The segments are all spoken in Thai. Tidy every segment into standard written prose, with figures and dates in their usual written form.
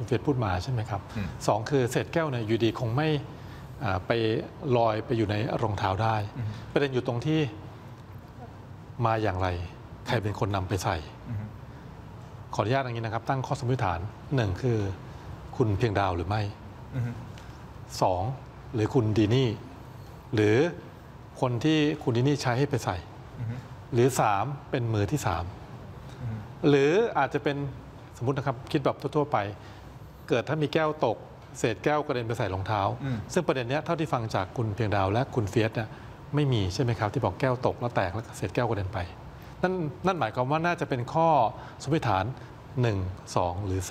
เฟียสพูดมาใช่ไหมครับสองคือเศษแก้วเนี่ยอยู่ดีคงไม่ไปลอยไปอยู่ในรองเท้าได้ประเด็นอยู่ตรงที่มาอย่างไรใครเป็นคนนำไปใส่ขออนุญาตอย่างนี้นะครับตั้งข้อสมมติฐานหนึ่งคือคุณเพียงดาวหรือไม่สองหรือคุณดีนี่หรือคนที่คุณดีนี่ใช้ให้ไปใส่หรือสามเป็นมือที่สามหรืออาจจะเป็นสมมตินะครับคิดแบบทั่วๆไปเกิดถ้ามีแก้วตกเศษแก้วกระเด็นไปใส่รองเท้าซึ่งประเด็นนี้เท่าที่ฟังจากคุณเพียงดาวและคุณเฟียสเนี่ยไม่มีใช่ไหมครับที่บอกแก้วตกแล้วแตกแล้วเศษแก้วกระเด็นไปนั่นหมายความว่าน่าจะเป็นข้อสมมติฐาน1 2 หรือ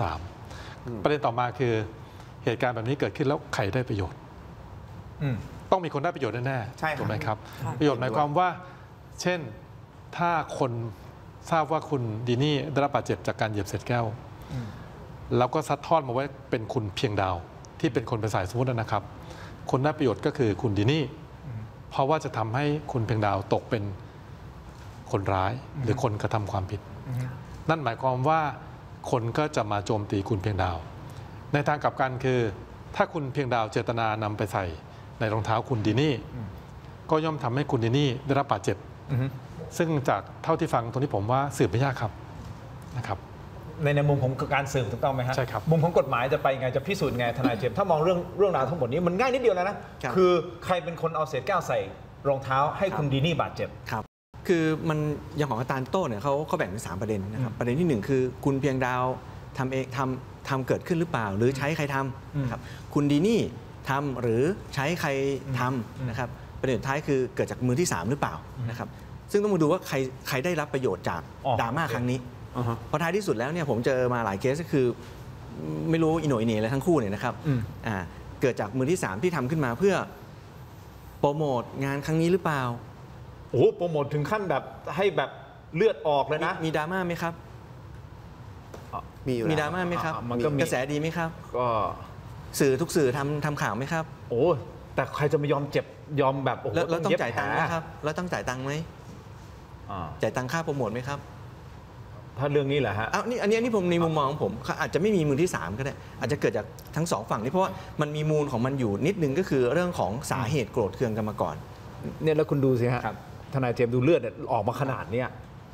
3ประเด็นต่อมาคือเหตุการณ์แบบนี้เกิดขึ้นแล้วใครได้ประโยชน์ต้องมีคนได้ประโยชน์แน่ๆถูกไหมครับประโยชน์หมายความว่าเช่นถ้าคนทราบว่าคุณดีนี่ได้รับบาดเจ็บจากการเหยียบเศษแก้วแล้วก็ซัดทอดมาไว้เป็นคุณเพียงดาวที่เป็นคนไปใส่สมมตินะครับคนได้ประโยชน์ก็คือคุณดีนี่เพราะว่าจะทำให้คุณเพียงดาวตกเป็นคนร้ายหรือคนกระทำความผิดนั่นหมายความว่าคนก็จะมาโจมตีคุณเพียงดาวในทางกลับกันคือถ้าคุณเพียงดาวเจตนานำไปใส่ในรองเท้าคุณดีนี่ก็ย่อมทำให้คุณดีนี่ได้รับบาดเจ็บซึ่งจากเท่าที่ฟังตรงนี้ผมว่าสืบไม่ยากครับนะครับในมุมของการสืบถูกต้องไหมฮะใช่ครับมุมของกฎหมายจะไปไงจะพิสูจน์ไงทนายเจมส์ถ้ามองเรื่องราวทั้งหมดนี้มันง่ายนิดเดียวแล้วนะคือใครเป็นคนเอาเศษแก้วใส่รองเท้าให้คุณดีนี่บาดเจ็บครับคือมันอย่างของอาจารย์โต้เนี่ยเขาแบ่งเป็น3ประเด็นนะครับประเด็นที่1คือคุณเพียงดาวทำเองทำเกิดขึ้นหรือเปล่าหรือใช้ใครทำครับคุณดีนี่ทำหรือใช้ใครทำนะครับประเด็นสุดท้ายคือเกิดจากมือที่3หรือเปล่านะครับซึ่งต้องมาดูว่าใครได้รับประโยชน์จากดราม่าครั้งนี้เพราะท้ายที่สุดแล้วเนี่ยผมเจอมาหลายเคสก็คือไม่รู้อิโหนอิเหน่อะไรทั้งคู่เนี่ยนะครับเกิดจากมือที่3ที่ทำขึ้นมาเพื่อโปรโมทงานครั้งนี้หรือเปล่าโอ้โปรโมทถึงขั้นแบบให้แบบเลือดออกเลยนะมีดราม่าไหมครับมีดราม่าไหมครับมันก็กระแสดีไหมครับก็สื่อทุกสื่อทำข่าวไหมครับโอ้แต่ใครจะไม่ยอมเจ็บยอมแบบโอ้โหแล้วต้องจ่ายตังค์ไหมครับแล้วต้องจ่ายตังค์ไหมจ่ายตังค่าโปรโมทไหมครับถ้าเรื่องนี้แหละฮะอันนี้ผมในมุมมองของผมอาจจะไม่มีมือที่3ก็ได้อาจจะเกิดจากทั้ง2ฝั่งนี้เพราะว่ามันมีมูลของมันอยู่นิดนึงก็คือเรื่องของสาเหตุโกรธเคืองกันมาก่อนเนี่ยแล้วคุณดูสิฮะทนายเจมส์ดูเลือดออกมาขนาดเนี้ย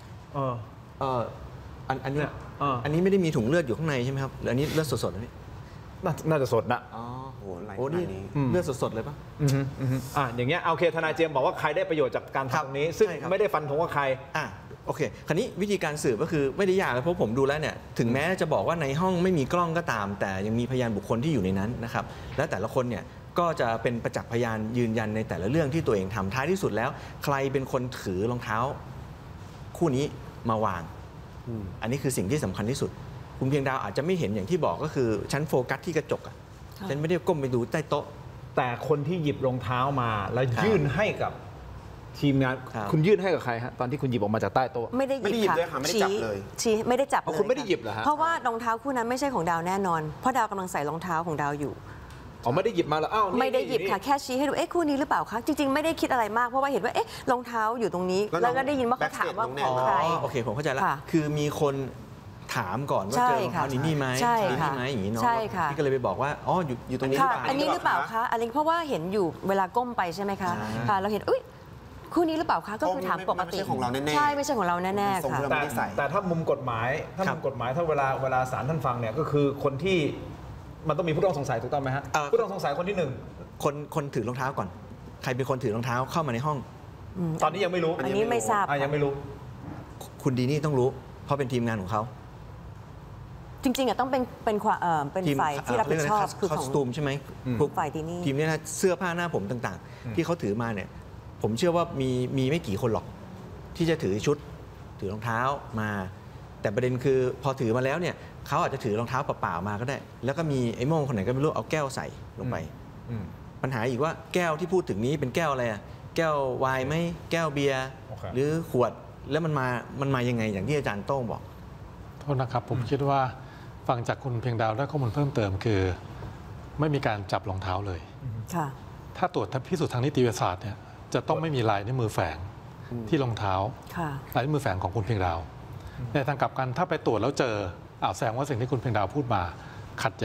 อันนี้ไม่ได้มีถุงเลือดอยู่ข้างในใช่ไหมครับอันนี้เลือดสดๆนี่น่าจะสดนะโอ้นี่เลือดสดๆเลยปะอย่างเงี้ยโอเคทนายเจมส์บอกว่าใครได้ประโยชน์จากการทำตรงนี้ซึ่งไม่ได้ฟันธงว่าใครโอเคคราวนี้วิธีการสืบก็คือไม่ได้ยากเลยเพราะผมดูแล้วเนี่ยถึงแม้จะบอกว่าในห้องไม่มีกล้องก็ตามแต่ยังมีพยานบุคคลที่อยู่ในนั้นนะครับและแต่ละคนเนี่ยก็จะเป็นประจักษ์พยานยืนยันในแต่ละเรื่องที่ตัวเองทำท้ายที่สุดแล้วใครเป็นคนถือรองเท้าคู่นี้มาวางอันนี้คือสิ่งที่สำคัญที่สุดคุณเพียงดาวอาจจะไม่เห็นอย่างที่บอกก็คือฉันโฟกัสที่กระจกฉันไม่ได้ก้มไปดูใต้โต๊ะแต่คนที่หยิบรองเท้ามาแล้วยื่นให้กับทีมงานคุณยื่นให้กับใครฮะตอนที่คุณหยิบออกมาจากใต้โต๊ะไม่ได้หยิบค่ะไม่ได้จับเลยชี้ไม่ได้จับเลยคุณไม่ได้หยิบเหรอฮะเพราะว่ารองเท้าคู่นั้นไม่ใช่ของดาวแน่นอนเพราะดาวกำลังใส่รองเท้าของดาวอยู่ไม่ได้หยิบมาแล้วไม่ได้หยิบค่ะแค่ชี้ให้ดูคู่นี้หรือเปล่าคะจริงๆไม่ได้คิดอะไรมากเพราะว่าเห็นว่ารองเท้าอยู่ตรงนี้แล้วก็ได้ยินว่าเขาถามว่าของใครโอเคผมเข้าใจแล้วคือมีคนถามก่อนว่าเจอรองเท้านี้ไหมนี่ไหมอย่างนี้เนาะพี่ก็เลยไปบอกว่าอยู่ตรงนี้หรือเปล่าอันนี้หรือเปล่าคะอะไรเพราะว่าเห็นอยู่เวลาก้มไปใช่ไหมคะเราเห็นคู่นี้หรือเปล่าคะก็คือถามปกติของเราแน่ๆใช่ไม่ใช่ของเราแน่ๆค่ะแต่ถ้ามุมกฎหมายถ้าเวลาศาลท่านฟังเนี่ยก็คือคนที่มันต้องมีผู้ต้องสงสัยถูกต้องไหมฮะผู้ต้องสงสัยคนที่ 1คนถือรองเท้าก่อนใครเป็นคนถือรองเท้าเข้ามาในห้องตอนนี้ยังไม่รู้อันนี้ไม่ทราบยังไม่รู้คุณดีนี่ต้องรู้เพราะเป็นทีมงานของเขาจริงๆต้องเป็นฝ่ายที่รับผิดชอบคือคอสตูมใช่ไหมฝ่ายทีนี้นะเสื้อผ้าหน้าผมต่างๆที่เขาถือมาเนี่ยผมเชื่อว่ามีไม่กี่คนหรอกที่จะถือชุดถือรองเท้ามาแต่ประเด็นคือพอถือมาแล้วเนี่ยเขาอาจจะถือรองเท้าเปล่าๆมาก็ได้แล้วก็มีไอ้โม่งคนไหนก็ไม่รู้เอาแก้วใส่ลงไปปัญหาอีกว่าแก้วที่พูดถึงนี้เป็นแก้วอะไรแก้วไวน์ไหมแก้วเบียร์หรือขวดแล้วมันมายังไงอย่างที่อาจารย์โต้งบอกโทษนะครับผมคิดว่าฟังจากคุณเพียงดาวได้ข้อมูลเพิ่มเติมคือไม่มีการจับรองเท้าเลยถ้าตรวจพิสูจน์ทางนิติวิทยาศาสตร์เนี่ยจะต้องไม่มีลายนิ้วมือแฝงที่รองเท้าลายนิ้วมือแฝงของคุณเพียงดาวในทางกลับกันถ้าไปตรวจแล้วเจอแสดงว่าสิ่งที่คุณเพียงดาวพูดมาขัด